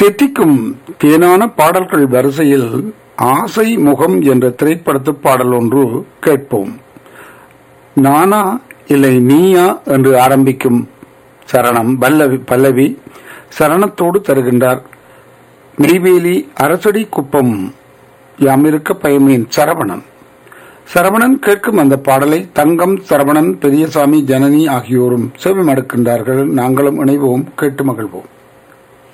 தித்திக்கும் தேனான பாடல்கள் வரிசையில் ஆசை முகம் என்ற திரைப்படத்து பாடல் ஒன்று கேட்போம். நானா இல்லை நீயா என்று ஆரம்பிக்கும் சரணம் பல்லவி சரணத்தோடு தருகின்றார் நெய்வேலி அரசடி குப்பம் யாமிருக்க பயமேன் சரவணன் கேட்கும் அந்த பாடலை தங்கம், சரவணன், பெரியசாமி, ஜனனி ஆகியோரும் செவி மடுக்கின்றார்கள். நாங்களும் இணைவோம், கேட்டு மகிழ்வோம்.